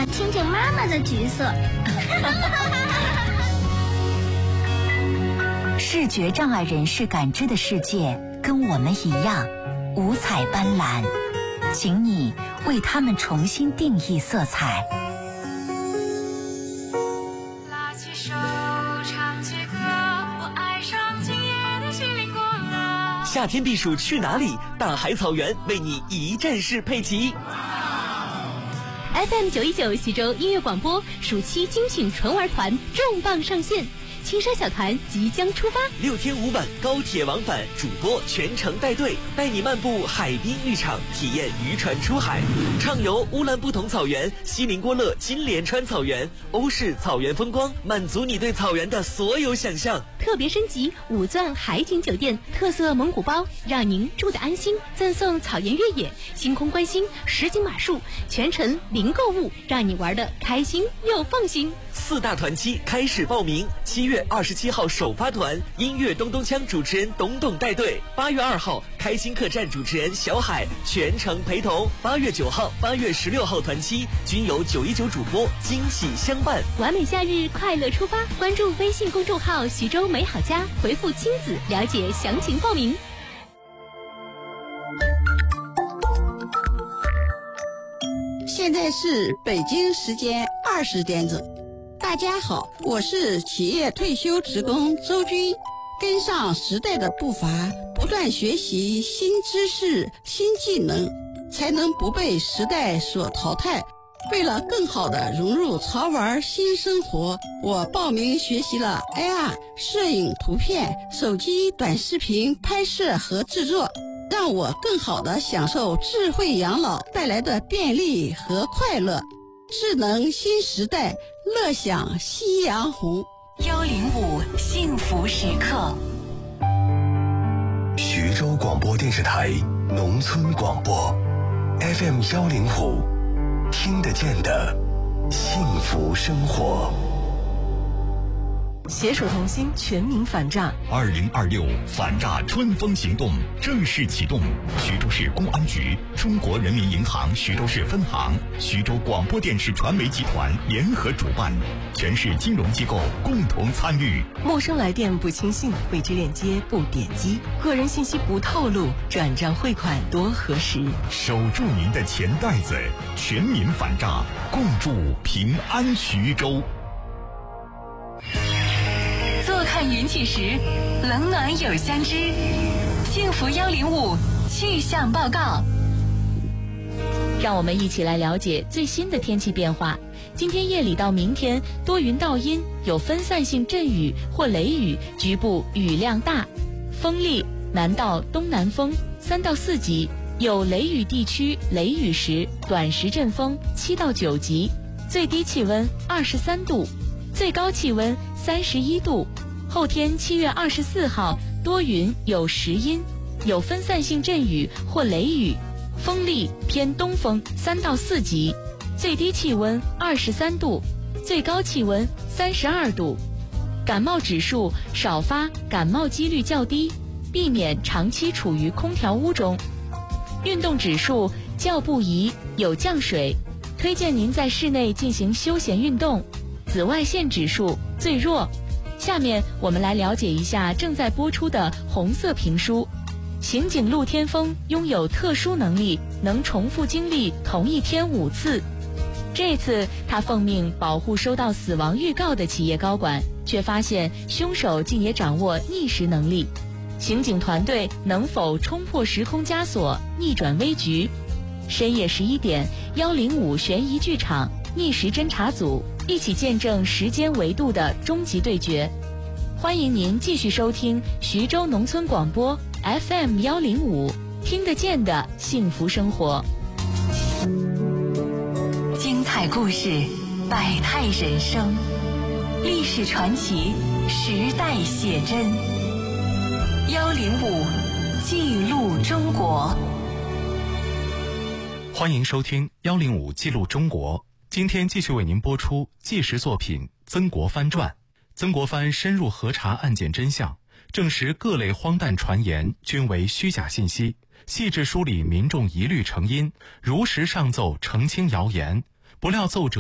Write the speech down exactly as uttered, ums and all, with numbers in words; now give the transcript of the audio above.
想听听妈妈的橘色。 视觉障碍人士感知的世界跟我们一样五彩斑斓，请你为他们重新定义色彩。 拉起手唱起歌，我爱上今夜的心灵过了。 夏天避暑去哪里？大海草原为你一站式配齐。 F M 九一九徐州音乐广播暑期精品纯玩团重磅上线，青沙小团即将出发， 六天五晚高铁往返，主播全程带队，带你漫步海滨浴场，体验渔船出海，畅游乌兰布统草原、锡林郭勒金莲川草原、欧式草原风光，满足你对草原的所有想象。 特别升级五钻海景酒店，特色蒙古包，让您住得安心，赠送草原越野、星空观星、实景马术，全程零购物，让你玩得开心又放心。 四大团期开始报名，七月二十七号首发团，音乐咚咚锵主持人董董带队；八月二号开心客栈主持人小海全程陪同；八月九号、八月十六号团期均由九一九主播惊喜相伴。 完美夏日，快乐出发！关注微信公众号徐州美好家，回复亲子了解详情报名。 现在是北京时间二十点整。大家好，我是企业退休职工周军。跟上时代的步伐，不断学习新知识、新技能，才能不被时代所淘汰。为了更好地融入潮玩新生活，我报名学习了 A R 摄影、图片、手机短视频拍摄和制作，让我更好地享受智慧养老带来的便利和快乐。智能新时代，乐享夕阳红。 幺零五幸福时刻。 徐州广播电视台农村广播 F M 幺零五，听得见的幸福生活。 携手同心，全民反诈。 二零二六反诈春风行动正式启动。徐州市公安局、中国人民银行徐州市分行、徐州广播电视传媒集团联合主办，全市金融机构共同参与。 陌生来电不轻信，未知链接不点击，个人信息不透露，转账汇款多核实。 守住您的钱袋子，全民反诈，共筑平安徐州。 坐看云起时，冷暖有相知。幸福幺零五气象报告。 让我们一起来了解最新的天气变化。今天夜里到明天多云到阴，有分散性阵雨或雷雨，局部雨量大，风力南到东南风三到四级，有雷雨地区雷雨时短时阵风七到九级，最低气温二十三度，最高气温三十一度。后天七月二十四号多云有时阴，有分散性阵雨或雷雨，风力偏东风三到四级，最低气温二十三度，最高气温三十二度。感冒指数少发，感冒几率较低，避免长期处于空调屋中。运动指数较不宜，有降水，推荐您在室内进行休闲运动。紫外线指数最弱。下面我们来了解一下正在播出的红色评书。刑警陆天峰拥有特殊能力，能重复经历同一天五次。这次他奉命保护收到死亡预告的企业高管，却发现凶手竟也掌握逆时能力。刑警团队能否冲破时空枷锁，逆转危局？深夜十一点，幺零五悬疑剧场逆时侦查组一起见证时间维度的终极对决。欢迎您继续收听徐州农村广播 F M 幺零五，听得见的幸福生活。 精彩故事，百态人生，历史传奇，时代写真。幺零五记录中国。 欢迎收听幺零五记录中国。今天继续为您播出纪实作品《曾国藩传》。曾国藩深入核查案件真相，证实各类荒诞传言均为虚假信息，细致梳理民众疑虑成因，如实上奏澄清谣言。不料奏折